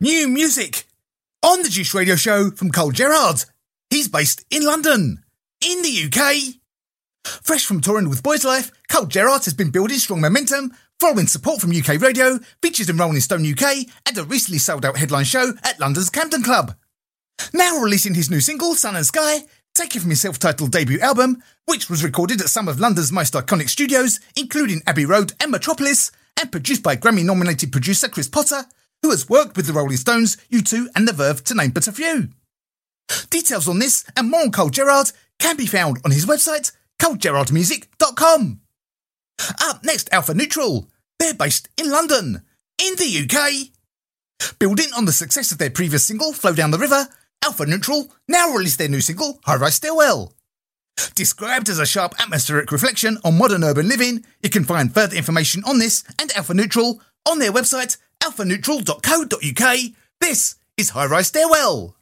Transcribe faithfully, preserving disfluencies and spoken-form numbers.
New music on the Juice Radio Show from Cole Gerard. He's based in London, in the U K. Fresh from touring with Boys Life, Cole Gerard has been building strong momentum following support from U K radio, features in Rolling Stone U K, and a recently sold-out headline show at London's Camden Club. Now releasing his new single, Sun and Sky, taken from his self-titled debut album, which was recorded at some of London's most iconic studios, including Abbey Road and Metropolis, and produced by Grammy-nominated producer Chris Potter, who has worked with the Rolling Stones, U two and The Verve, to name but a few. Details on this and more on Cole Gerard can be found on his website, cole gerard music dot com. Up next, Alpha Neutral. They're based in London, in the U K. Building on the success of their previous single, Flow Down the River, Alpha Neutral now released their new single, High Rise Stairwell. Described as a sharp atmospheric reflection on modern urban living, you can find further information on this and Alpha Neutral on their website, alpha neutral dot co dot uk. This is High Rise Stairwell.